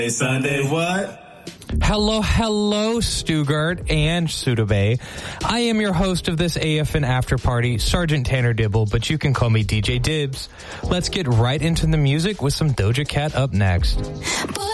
Sunday what? Hello, Stugart and Sudabay. I am your host of this AFN After Party, Sergeant Tanner Dibble, but you can call me DJ Dibs. Let's get right into the music with some Doja Cat up next.